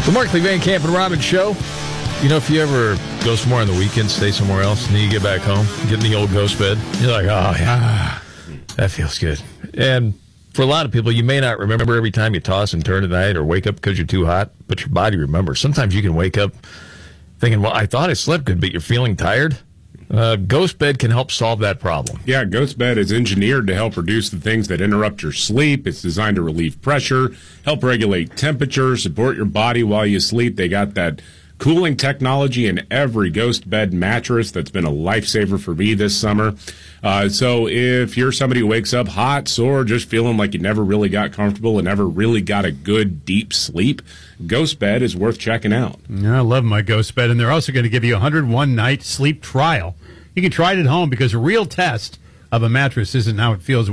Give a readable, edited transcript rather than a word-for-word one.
The Markley Van Camp and Robbins Show. You know, if you ever go somewhere on the weekend, stay somewhere else, and then you get back home, get in the old ghost bed, you're like, oh, yeah, that feels good. And for a lot of people, you may not remember every time you toss and turn at night or wake up because you're too hot, but your body remembers. Sometimes you can wake up thinking, well, I thought I slept good, but you're feeling tired. Ghost Bed can help solve that problem. Yeah, Ghost Bed is engineered to help reduce the things that interrupt your sleep. It's designed to relieve pressure, help regulate temperature, support your body while you sleep. They got that cooling technology in every Ghost Bed mattress. That's been a lifesaver for me this summer. So if you're somebody who wakes up hot, sore, just feeling like you never really got comfortable and never really got a good deep sleep, Ghost Bed is worth checking out. Yeah, I love my Ghost Bed, and they're also going to give you a 101-night sleep trial. You can try it at home because a real test of a mattress isn't how it feels